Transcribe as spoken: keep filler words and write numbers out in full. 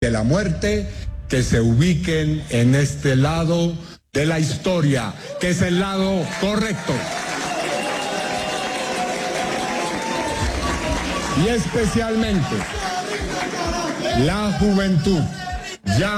de la muerte, que se ubiquen en este lado de la historia, que es el lado correcto. Y especialmente la juventud. Ya